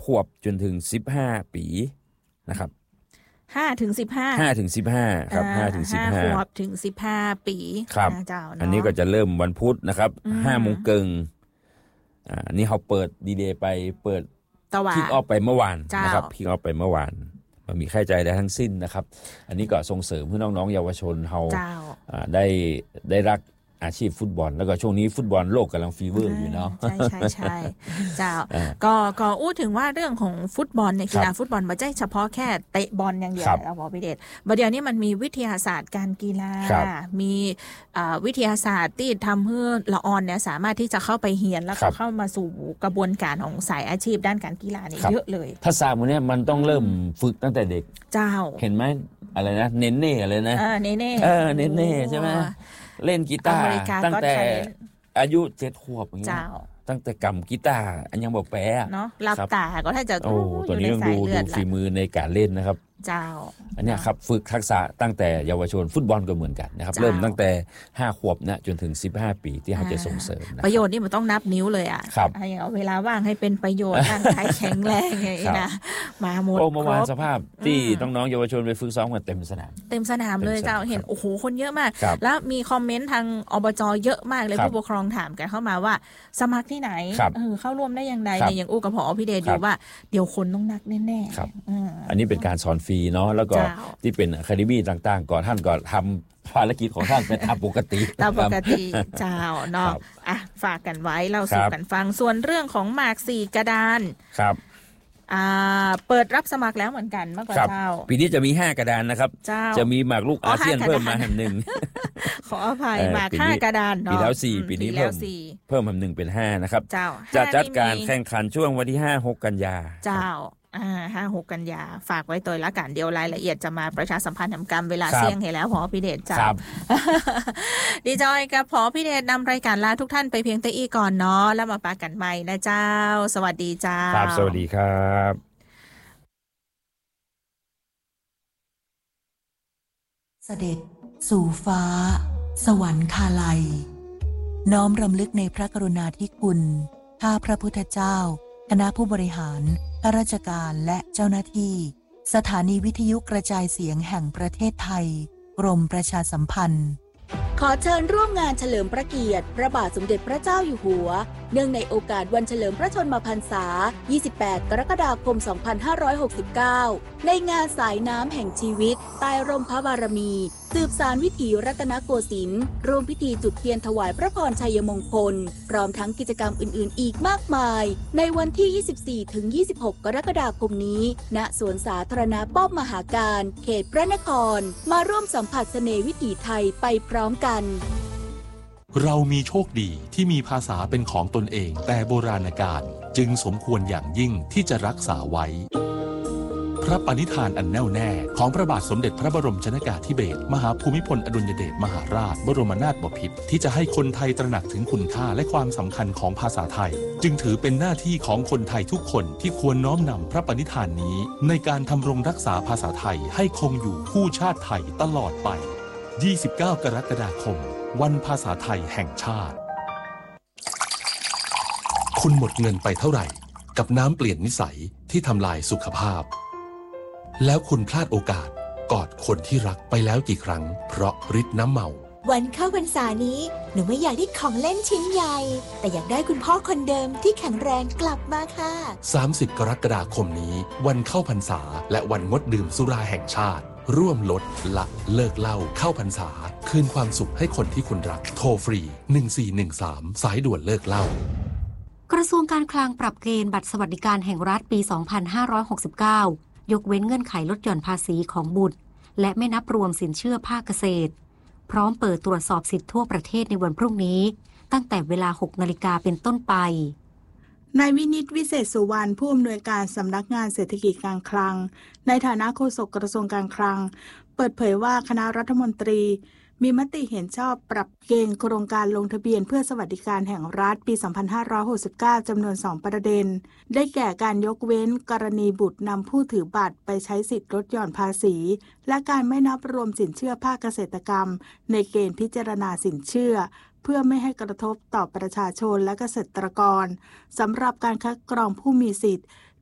ขวบจนถึง15ปีนะครับ 5 ถึง 15 5 ถึง 15ครับ5 ถึง 15 5 ขวบถึง15ปีนะเจ้าอันนี้ก็จะเริ่มวันพุธนะครับ 5 โมงครึ่งนี่เขาเปิดดีเดย์ไปเปิดคิกออฟไปเมื่อวานนะครับคิกออฟไปเมื่อวานมันมีค่าใช้จ่ายทั้งสิ้นนะครับอันนี้ก็ส่งเสริมให้น้องๆเยาวชนเฮาได้รักอาชีพฟุตบอลแล้วก็ช่วงนี้ฟุตบอลโลกกำลังฟีเวอร์อยู่เนาะใช่เจ้าก็อู้ถึงว่าเรื่องของฟุตบอลในกีฬาฟุตบอลไม่ใช่เฉพาะแค่เตะบอลอย่างเดียวเราบอกพี่เดชเดี๋ยวนี้มันมีวิทยาศาสตร์การกีฬามีวิทยาศาสตร์ที่ทำให้ละออนเนี่ยสามารถที่จะเข้าไปเรียนแล้วก็เข้ามาสู่กระบวนการของสายอาชีพด้านการกีฬาเนี่ยเยอะเลยทักษะพวกนี้มันต้องเริ่มฝึกตั้งแต่เด็กเจ้าเห็นไหมอะไรนะเน้นเน่อะไรนะเน้นเน่ใช่ไหมเล่นกีตาร์ตั้งแต่อายุ7 ขวบอย่างเงี้ยตั้งแต่กำกีตาร์อันยังบอกแปะเนาะรับตาก็ถ้าจะตัวนี้ต้องดูฝีมือในการเล่นนะครับเจ้าอันนี้ครับฝึกทักษะตั้งแต่เยาวชนฟุตบอลก็เหมือนกันนะครับเริ่มตั้งแต่5 ขวบนะจนถึง15 ปีที่เขาจะส่งเสริมประโยชน์นี่มันต้องนับนิ้วเลยอ่ะอย่างเอาเวลาว่างให้เป็นประโยชน์ร่างกายแข็งแรงอย่างนี้นะมาหมดเมื่อวานสภาพที่น้องๆเยาวชนไปฝึกซ้อมกันเต็มสนามเลยเจ้าเห็นโอ้โหคนเยอะมากแล้วมีคอมเมนต์ทางอบจ.เยอะมากเลยผู้ปกครองถามกันเข้ามาว่าสมัครที่ไหนเข้าร่วมได้อย่างไรอย่างอู้กับผอ.พี่เดชอยู่ว่าเดี๋ยวคนต้องนักแน่ๆอันนี้เป็นการสอนฟรีเนาะแล้วก็ที่เป็นอะคาเดมี่ต่างๆก่อนท่านก็ทำภารกิจของท่านเป็นตามปกติเจ้าเนาะฝากกันไว้เล่าสู่กันฟังส่วนเรื่องของหมาก4 กระดานครับเปิดรับสมัครแล้วเหมือนกันเมื่อก่อนเจ้าปีนี้จะมี5 กระดานนะครับจะมีหมากลูกอาเซียนเพิ่มมาแห่งหนึ่งขออภัยหมาก5 กระดานเนาะปีแล้ว4ปีนี้เพิ่มแห่งหนึ่งเป็น5นะครับจะจัดการแข่งขันช่วงวันที่5-6 กันยาเจ้า5-6 กันยาฝากไว้ตัวละกันเดี๋ยวรายละเอียดจะมาประชาสัมพันธ์ทำกรรมเวลาเสี่ยงให้แล้วผอ.พี่เดชจ้าดีจอยกับผอ.พี่เดชนำรายการลาทุกท่านไปเพียงแต่อีก่อนเนาะแล้วมาปากันใหม่นะเจ้าสวัสดีเจ้าครับสวัสดีครับเสด็จสู่ฟ้าสวรรคาลัยน้อมรำลึกในพระกรุณาธิคุณข้าพระพุทธเจ้าคณะผู้บริหารข้าราชการและเจ้าหน้าที่สถานีวิทยุกระจายเสียงแห่งประเทศไทยกรมประชาสัมพันธ์ขอเชิญร่วมงานเฉลิมพระเกียรติพระบาทสมเด็จพระเจ้าอยู่หัวเนื่องในโอกาสวันเฉลิมพระชนมพรรษา 28 กรกฎาคม 2569 ในงานสายน้ำแห่งชีวิตใต้ร่มพระบารมีสืบสานวิถีรัตนโกสินทร์ร่วมพิธีจุดเทียนถวายพระพรชัยมงคลพร้อมทั้งกิจกรรมอื่นๆอีกมากมายในวันที่ 24-26 กรกฎาคมนี้ณสวนสาธารณะป้อมมหาการเขตพระนครมาร่วมสัมผัสเสน่ห์วิถีไทยไปพร้อมกันเรามีโชคดีที่มีภาษาเป็นของตนเองแต่โบราณกาลจึงสมควรอย่างยิ่งที่จะรักษาไว้พระปณิธานอันแน่วแน่ของพระบาทสมเด็จพระบรมชนกาธิเบศรมหาภูมิพลอดุลยเดชมหาราชบรมนาถบพิตรที่จะให้คนไทยตระหนักถึงคุณค่าและความสำคัญของภาษาไทยจึงถือเป็นหน้าที่ของคนไทยทุกคนที่ควรน้อมนำพระปณิธานนี้ในการทำรงรักษาภาษาไทยให้คงอยู่คู่ชาติไทยตลอดไป29 กรกฎาคมวันภาษาไทยแห่งชาติคุณหมดเงินไปเท่าไหร่กับน้ำเปลี่ยนนิสัยที่ทำลายสุขภาพแล้วคุณพลาดโอกาสกอดคนที่รักไปแล้วกี่ครั้งเพราะฤทธิ์น้ำเมาวันเข้าพรรษานี้หนูไม่อยากได้ของเล่นชิ้นใหญ่แต่อยากได้คุณพ่อคนเดิมที่แข็งแรงกลับมาค่ะ 30 กรกฎาคมนี้วันเข้าพรรษาและวันงดดื่มสุราแห่งชาติร่วมลดละเลิกเหล้าเข้าพรรษาคืนความสุขให้คนที่คุณรักโทรฟรี1413สายด่วนเลิกเหล้ากระทรวงการคลังปรับเกณฑ์บัตรสวัสดิการแห่งรัฐปี 2569 ยกเว้นเงื่อนไขลดหย่อนภาษีของบุตรและไม่นับรวมสินเชื่อภาคเกษตรพร้อมเปิดตรวจสอบสิทธิทั่วประเทศในวันพรุ่งนี้ตั้งแต่เวลา 6 นาฬิกาเป็นต้นไปนายวินิตวิเศษสุวรรณผู้อำนวยการสำนักงานเศรษฐกิจการคลังในฐานะโฆษกกระทรวงการคลังเปิดเผยว่าคณะรัฐมนตรีมีมติเห็นชอบปรับเกณฑ์โครงการลงทะเบียนเพื่อสวัสดิการแห่งรัฐปี 2569 จำนวน 2 ประเด็นได้แก่การยกเว้นกรณีบุตรนำผู้ถือบัตรไปใช้สิทธิลดหย่อนภาษีและการไม่นับรวมสินเชื่อภาคเกษตรกรรมในเกณฑ์พิจารณาสินเชื่อเพื่อไม่ให้กระทบต่อประชาชนและเกษตรกรสำหรับการคัดกรองผู้มีสิทธิ์